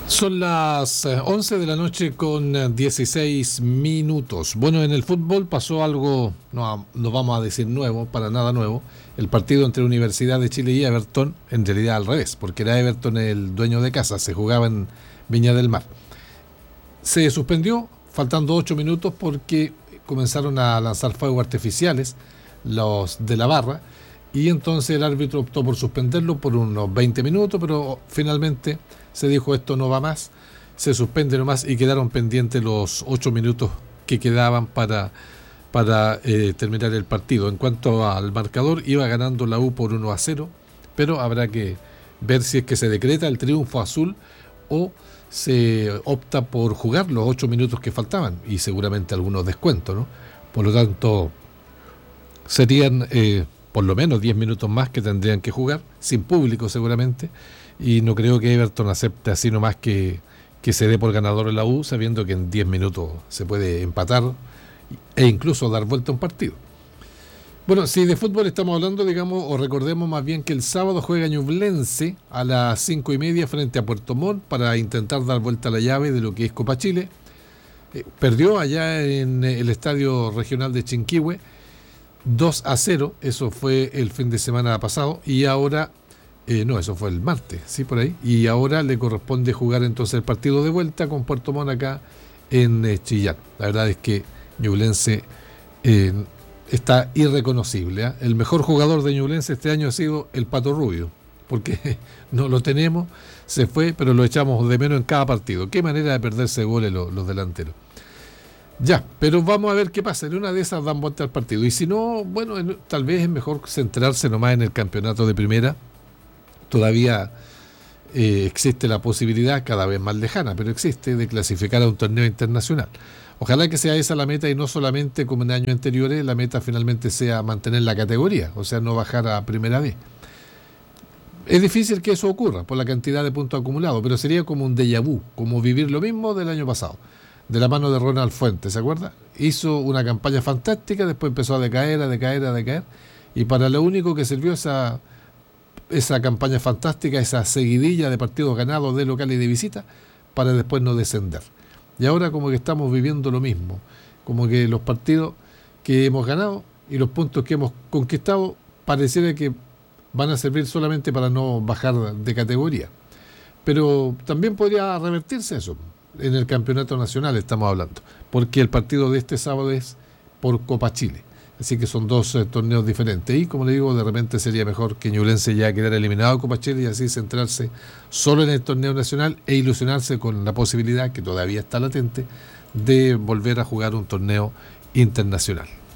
Son las 11 de la noche con 16 minutos. Bueno, en el fútbol pasó algo, no vamos a decir nuevo, para nada nuevo. El partido entre Universidad de Chile y Everton, en realidad al revés, porque era Everton el dueño de casa, se jugaba en Viña del Mar. Se suspendió faltando 8 minutos porque comenzaron a lanzar fuegos artificiales los de la barra y entonces el árbitro optó por suspenderlo por unos 20 minutos, pero finalmente se dijo esto no va más, se suspende nomás y quedaron pendientes los 8 minutos que quedaban para terminar el partido. En cuanto al marcador, iba ganando la U por 1-0, pero habrá que ver si es que se decreta el triunfo azul o se opta por jugar los 8 minutos que faltaban y seguramente algunos descuentos, ¿no? Por lo tanto, serían por lo menos 10 minutos más que tendrían que jugar, sin público seguramente, y no creo que Everton acepte así nomás que se dé por ganador en la U, sabiendo que en 10 minutos se puede empatar e incluso dar vuelta a un partido. Bueno, si de fútbol estamos hablando, digamos, o recordemos más bien que el sábado juega Ñublense a las 5:30 frente a Puerto Montt para intentar dar vuelta a la llave de lo que es Copa Chile. Perdió allá en el Estadio Regional de Chinquihue 2-0, eso fue el fin de semana pasado, y ahora, no, eso fue el martes, sí, por ahí, y ahora le corresponde jugar entonces el partido de vuelta con Puerto Montt acá en Chillán. La verdad es que Ñublense está irreconocible, ¿eh? El mejor jugador de Ñublense este año ha sido el Pato Rubio, porque no lo tenemos, se fue, pero lo echamos de menos en cada partido. Qué manera de perderse goles los delanteros. Ya, pero vamos a ver qué pasa. En una de esas dan vuelta al partido. Y si no, bueno, tal vez es mejor centrarse nomás en el campeonato de primera. Todavía existe la posibilidad, cada vez más lejana, pero existe, de clasificar a un torneo internacional. Ojalá que sea esa la meta y no solamente como en años anteriores, la meta finalmente sea mantener la categoría, o sea, no bajar a primera vez. Es difícil que eso ocurra por la cantidad de puntos acumulados, pero sería como un déjà vu, como vivir lo mismo del año pasado, de la mano de Ronald Fuentes, ¿se acuerda? Hizo una campaña fantástica, después empezó a decaer, y para lo único que sirvió esa campaña fantástica, esa seguidilla de partidos ganados de local y de visita, para después no descender. Y ahora como que estamos viviendo lo mismo, como que los partidos que hemos ganado y los puntos que hemos conquistado pareciera que van a servir solamente para no bajar de categoría. Pero también podría revertirse eso. En el campeonato nacional estamos hablando, porque el partido de este sábado es por Copa Chile. Así que son dos torneos diferentes. Y como le digo, de repente sería mejor que Ñublense ya quedara eliminado de Copa Chile y así centrarse solo en el torneo nacional e ilusionarse con la posibilidad, que todavía está latente, de volver a jugar un torneo internacional.